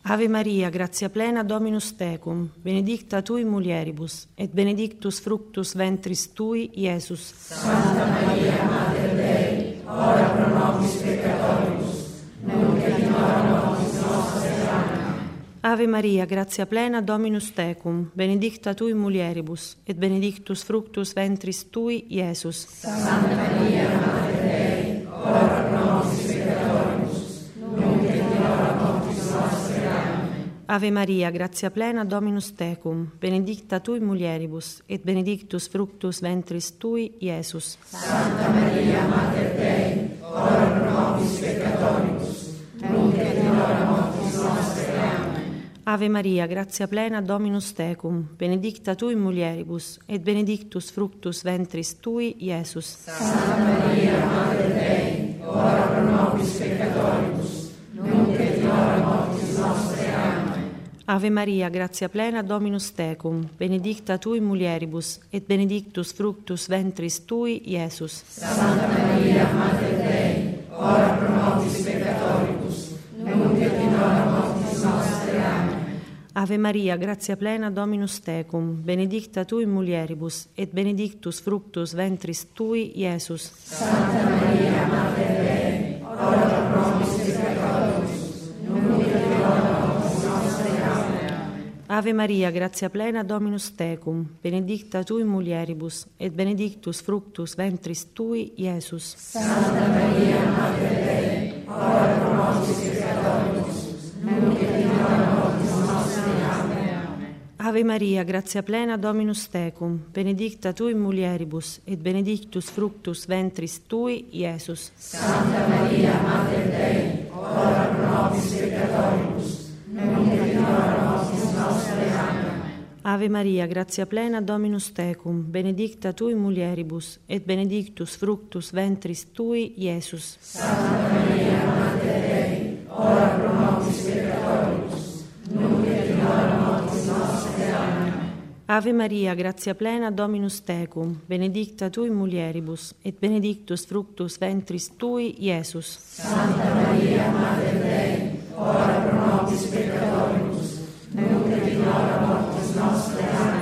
Ave Maria, grazia plena, Dominus tecum, benedicta tui mulieribus, et benedictus fructus ventris tui, Iesus. Santa Maria, Mater Dei, ora pro nobis peccatoribus, nunc et in hora mortis nostre. Amen. Ave Maria, grazia plena, Dominus tecum, benedicta tui mulieribus, et benedictus fructus ventris tui, Iesus. Santa Maria, Mater Dei, ora pro nobis peccatoribus, nunc et in hora mortis nostre. Amen. Ave Maria, grazia plena, Dominus tecum, benedicta tui mulieribus, et benedictus fructus ventris tui, Iesus. Santa Maria, Mater Dei, ora pro nobis peccatoribus, nunc et in hora mortis nostre. Amen. Ave Maria, grazia plena, Dominus tecum, benedicta tui mulieribus, et benedictus fructus ventris tui, Iesus. Santa Maria, Mater Dei, ora pro nobis peccatoribus, nunc et in hora mortis nostre. Amen. Ave Maria, grazia plena, Dominus tecum, benedicta tui mulieribus, et benedictus fructus ventris tui, Iesus. Santa Maria, Mater Dei, ora pro nobis peccatoribus, nunc et in hora mortis nostre. Amen. Ave Maria, grazia plena, Dominus tecum, benedicta tui mulieribus, et benedictus fructus ventris tui, Iesus. Santa Maria, Mater Dei, ora pro nobis peccatoribus, nunc et in hora mortis nostre. Amen. Ave Maria, grazia plena, Dominus tecum, benedicta tui mulieribus, et benedictus fructus ventris tui, Iesus. Santa Maria, Mater Dei, ora pro nobis peccatoribus, nunc et in hora mortis nostre. Amen. Ave Maria, grazia plena, Dominus tecum, benedicta tui mulieribus, et benedictus fructus ventris tui, Iesus. Santa Maria, Mater Dei, ora pro nobis peccatoribus, nunc et in hora mortis nostre. Amen. Ave Maria, grazia plena, Dominus tecum, benedicta tui mulieribus, et benedictus fructus ventris tui, Iesus. Santa Maria, Mater Dei, ora pro nobis peccatoribus, nunc et in hora mortis nostre. Amen. Ave Maria, grazia plena, Dominus tecum, benedicta tui mulieribus, et benedictus fructus ventris tui, Iesus. Santa Maria, Mater Dei, ora pro nobis peccatoribus, nunc et in hora mortis nostre.